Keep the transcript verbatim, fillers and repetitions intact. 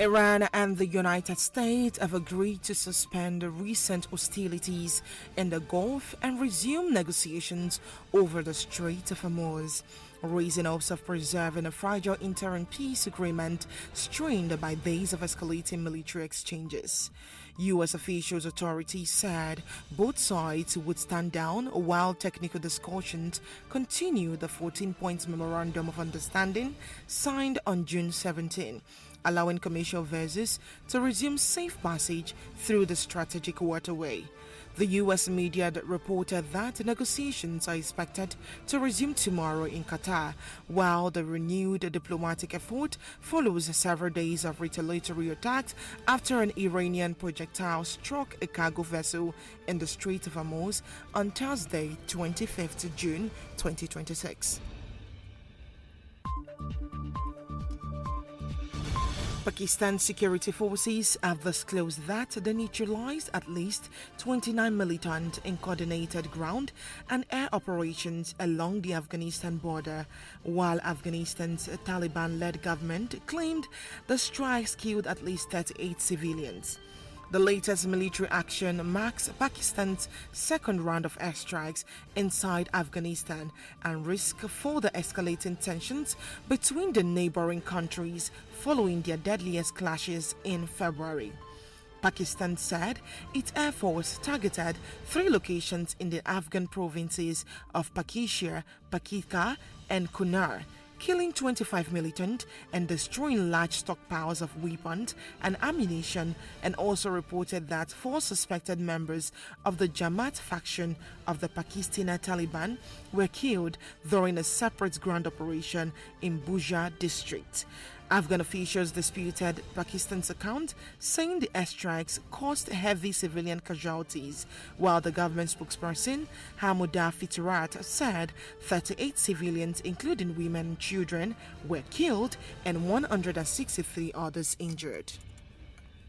Iran and the United States have agreed to suspend recent hostilities in the Gulf and resume negotiations over the Strait of Hormuz, raising hopes of preserving a fragile interim peace agreement strained by days of escalating military exchanges. U S officials authorities said both sides would stand down while technical discussions continue the fourteen-point memorandum of understanding signed on June seventeenth, allowing commercial vessels to resume safe passage through the strategic waterway. The U S media reported that negotiations are expected to resume tomorrow in Qatar, while the renewed diplomatic effort follows several days of retaliatory attacks after an Iranian projectile struck a cargo vessel in the Strait of Hormuz on Thursday, twenty-fifth of June twenty twenty-six. Pakistan security forces have disclosed that they neutralized at least twenty-nine militants in coordinated ground and air operations along the Afghanistan border, while Afghanistan's Taliban-led government claimed the strikes killed at least thirty-eight civilians. The latest military action marks Pakistan's second round of airstrikes inside Afghanistan and risks further escalating tensions between the neighboring countries following their deadliest clashes in February. Pakistan said its air force targeted three locations in the Afghan provinces of Pakistan, Paktika, and Kunar, killing twenty-five militants and destroying large stockpiles of weapons and ammunition, and also reported that four suspected members of the Jamaat faction of the Pakistani Taliban were killed during a separate ground operation in Buja district. Afghan officials disputed Pakistan's account, saying the airstrikes caused heavy civilian casualties, while the government spokesperson Hamuda Fitirat said thirty-eight civilians, including women and children, were killed and one hundred sixty-three others injured.